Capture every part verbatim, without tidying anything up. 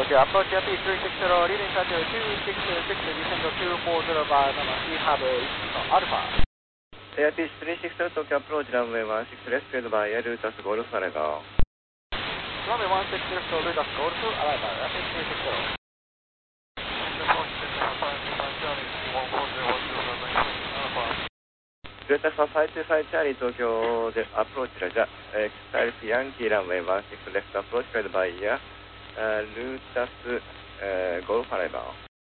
Tokyo approach A P three sixty, leading circle two six six, descend two four zero by number three, have Alpha. A P three sixty, Tokyo approach runway one six, rescued by Air Lutas Golf Arrival. Runway one six, left Lutas Golf Arrival, A P three sixty. Lutas five two five Charlie, Tokyo approach Raja, Exile Yankee runway one six, left approach led by Air uh, Lutas uh, Golf Arrival.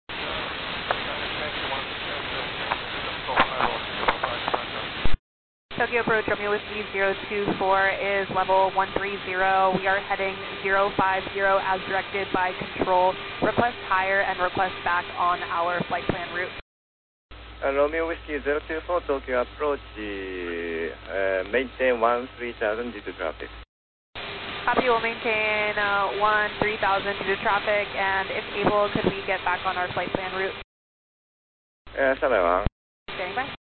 Tokyo approach Romeo Whiskey zero two four is level one three zero. We are heading zero five zero as directed by control. Request higher and request back on our flight plan route. Uh, Romeo Whiskey zero two four, Tokyo approach, uh, maintain one three thousand due to traffic. Copy, will maintain uh, one three thousand due to traffic, and if able, could we get back on our flight plan route? Uh, seven one. Standing by.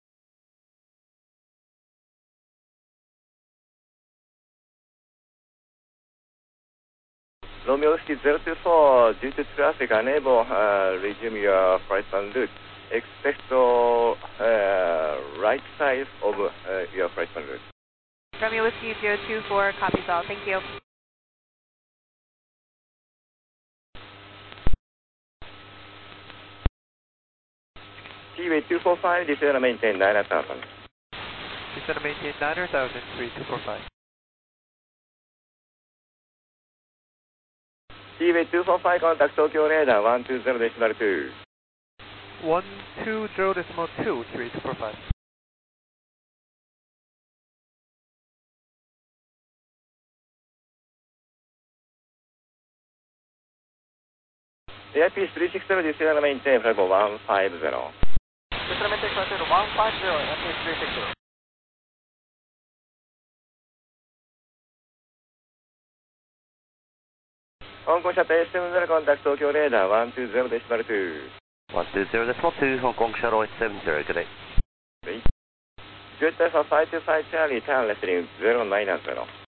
Romeo Whiskey zero two four, due to traffic, unable uh, resume your flight plan route. Expect uh, right side of uh, your flight plan route. Romeo Whiskey zero two four, copies all. Thank you. T-Way two four five, descend maintain nine thousand. Descend maintain nine thousand, three two four five. T-Way two four five, contact Tokyo radar one two zero decimal two. one two zero decimal two, three two four five. A P three sixty, descend maintain flight one five zero. Descend maintain flight one five zero, A P three sixty. Hong Kong Shuttle eight seven zero, contact Tokyo radar one two zero decimal two. one two zero decimal two, Hong Kong Shuttle eight seven zero, good day. Good day for five two five Charlie, turn left heading zero nine zero.